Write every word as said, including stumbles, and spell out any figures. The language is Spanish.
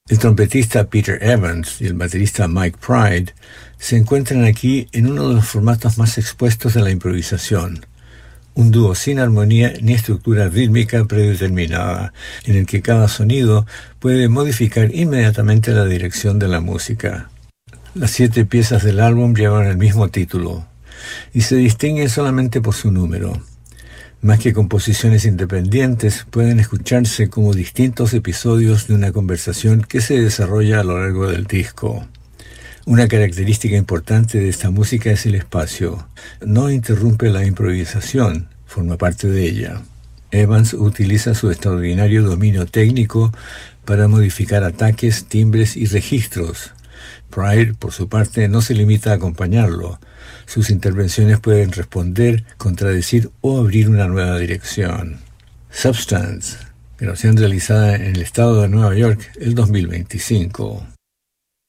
El trompetista Peter Evans y el baterista Mike Pride se encuentran aquí en uno de los formatos más expuestos de la improvisación. Un dúo sin armonía ni estructura rítmica predeterminada, en el que cada sonido puede modificar inmediatamente la dirección de la música. Las siete piezas del álbum llevan el mismo título y se distinguen solamente por su número. Más que composiciones independientes, pueden escucharse como distintos episodios de una conversación que se desarrolla a lo largo del disco. Una característica importante de esta música es el espacio. No interrumpe la improvisación, forma parte de ella. Evans utiliza su extraordinario dominio técnico para modificar ataques, timbres y registros. Pride, por su parte, no se limita a acompañarlo. Sus intervenciones pueden responder, contradecir o abrir una nueva dirección. Substance, grabación realizada en el estado de Nueva York el dos mil veinticinco.